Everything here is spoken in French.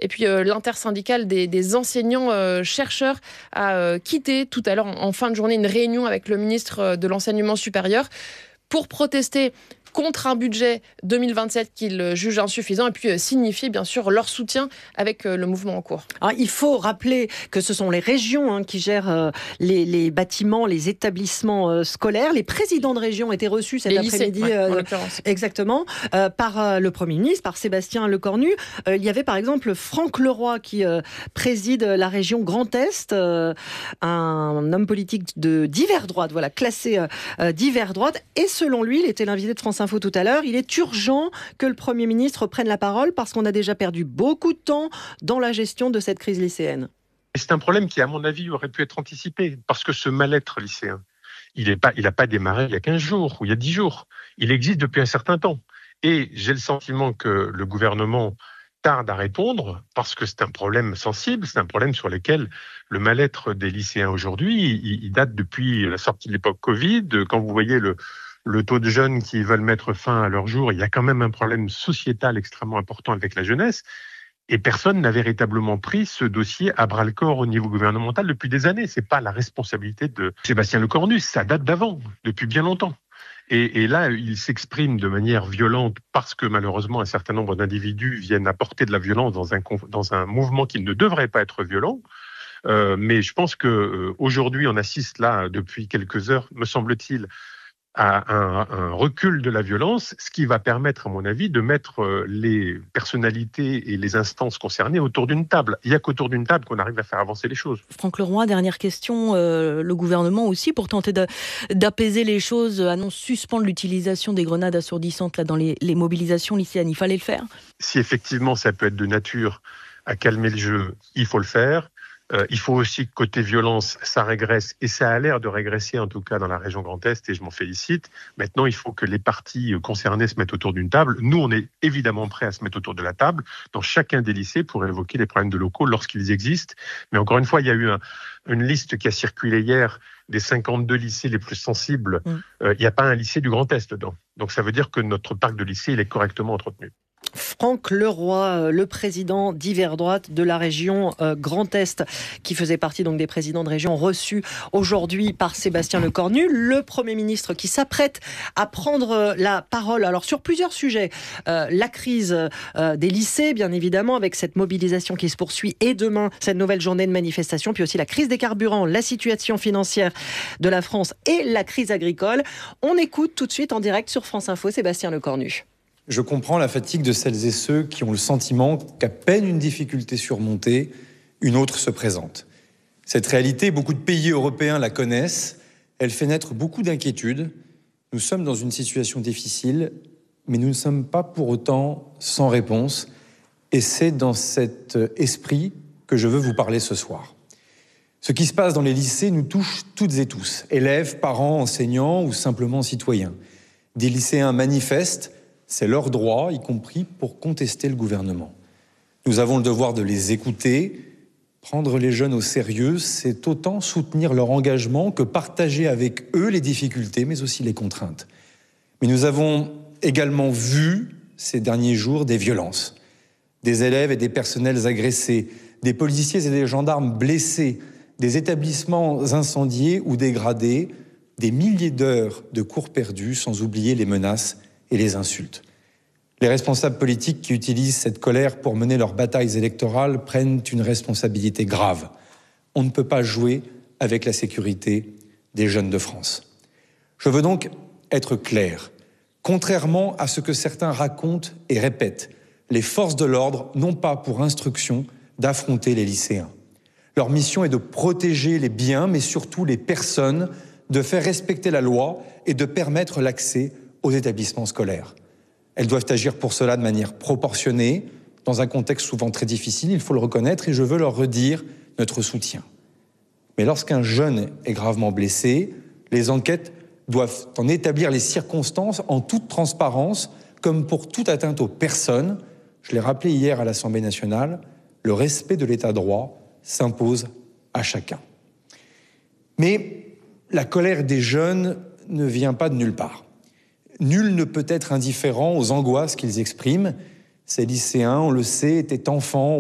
Et puis l'intersyndicale des enseignants-chercheurs a quitté tout à l'heure en fin de journée une réunion avec le ministre de l'Enseignement supérieur pour protester contre un budget 2027 qu'ils jugent insuffisant et puis signifier bien sûr leur soutien avec le mouvement en cours. Alors, il faut rappeler que ce sont les régions qui gèrent les bâtiments, les établissements scolaires. Les présidents de région étaient reçus cet après-midi, en l'occurrence. Exactement, par le Premier ministre, par Sébastien Lecornu. Il y avait par exemple Franck Leroy qui préside la région Grand Est, un homme politique d'hiver droite, voilà, classé d'hiver droite. Et selon lui, il était l'invité de France Info tout à l'heure, il est urgent que le Premier ministre prenne la parole parce qu'on a déjà perdu beaucoup de temps dans la gestion de cette crise lycéenne. C'est un problème qui, à mon avis, aurait pu être anticipé parce que ce mal-être lycéen, il n'a pas démarré il y a 15 jours ou il y a 10 jours. Il existe depuis un certain temps. Et j'ai le sentiment que le gouvernement tarde à répondre parce que c'est un problème sensible, c'est un problème sur lequel le mal-être des lycéens aujourd'hui, il date depuis la sortie de l'époque Covid. Quand vous voyez le taux de jeunes qui veulent mettre fin à leur jour, il y a quand même un problème sociétal extrêmement important avec la jeunesse. Et personne n'a véritablement pris ce dossier à bras-le-corps au niveau gouvernemental depuis des années. C'est pas la responsabilité de Sébastien Lecornu, ça date d'avant, depuis bien longtemps. Et là, il s'exprime de manière violente parce que malheureusement, un certain nombre d'individus viennent apporter de la violence dans un mouvement qui ne devrait pas être violent. Mais je pense qu'aujourd'hui, on assiste là, depuis quelques heures, me semble-t-il, à un recul de la violence, ce qui va permettre, à mon avis, de mettre les personnalités et les instances concernées autour d'une table. Il n'y a qu'autour d'une table qu'on arrive à faire avancer les choses. Franck Leroy, dernière question. Le gouvernement aussi, pour tenter d'apaiser les choses, annonce suspendre l'utilisation des grenades assourdissantes là, dans les mobilisations lycéennes. Il fallait le faire ? Si effectivement ça peut être de nature à calmer le jeu, il faut le faire. Il faut aussi que côté violence, ça régresse, et ça a l'air de régresser en tout cas dans la région Grand Est, et je m'en félicite. Maintenant, il faut que les parties concernées se mettent autour d'une table. Nous, on est évidemment prêts à se mettre autour de la table dans chacun des lycées pour évoquer les problèmes de locaux lorsqu'ils existent. Mais encore une fois, il y a eu une liste qui a circulé hier des 52 lycées les plus sensibles. Il n'y a pas un lycée du Grand Est dedans. Donc ça veut dire que notre parc de lycées il est correctement entretenu. Franck Leroy, le président d'hiver droite de la région Grand Est, qui faisait partie donc des présidents de région reçus aujourd'hui par Sébastien Lecornu, le Premier ministre qui s'apprête à prendre la parole. Alors sur plusieurs sujets, la crise des lycées, bien évidemment, avec cette mobilisation qui se poursuit, et demain cette nouvelle journée de manifestation, puis aussi la crise des carburants, la situation financière de la France et la crise agricole. On écoute tout de suite en direct sur France Info Sébastien Lecornu. Je comprends la fatigue de celles et ceux qui ont le sentiment qu'à peine une difficulté surmontée, une autre se présente. Cette réalité, beaucoup de pays européens la connaissent. Elle fait naître beaucoup d'inquiétudes. Nous sommes dans une situation difficile, mais nous ne sommes pas pour autant sans réponse. Et c'est dans cet esprit que je veux vous parler ce soir. Ce qui se passe dans les lycées nous touche toutes et tous, élèves, parents, enseignants ou simplement citoyens. Des lycéens manifestent. C'est leur droit, y compris pour contester le gouvernement. Nous avons le devoir de les écouter. Prendre les jeunes au sérieux, c'est autant soutenir leur engagement que partager avec eux les difficultés, mais aussi les contraintes. Mais nous avons également vu, ces derniers jours, des violences. Des élèves et des personnels agressés, des policiers et des gendarmes blessés, des établissements incendiés ou dégradés, des milliers d'heures de cours perdus, sans oublier les menaces et les insultes. Les responsables politiques qui utilisent cette colère pour mener leurs batailles électorales prennent une responsabilité grave. On ne peut pas jouer avec la sécurité des jeunes de France. Je veux donc être clair. Contrairement à ce que certains racontent et répètent, les forces de l'ordre n'ont pas pour instruction d'affronter les lycéens. Leur mission est de protéger les biens, mais surtout les personnes, de faire respecter la loi et de permettre l'accès aux établissements scolaires. Elles doivent agir pour cela de manière proportionnée, dans un contexte souvent très difficile, il faut le reconnaître, et je veux leur redire notre soutien. Mais lorsqu'un jeune est gravement blessé, les enquêtes doivent en établir les circonstances en toute transparence, comme pour toute atteinte aux personnes. Je l'ai rappelé hier à l'Assemblée nationale, le respect de l'état de droit s'impose à chacun. Mais la colère des jeunes ne vient pas de nulle part. Nul ne peut être indifférent aux angoisses qu'ils expriment. Ces lycéens, on le sait, étaient enfants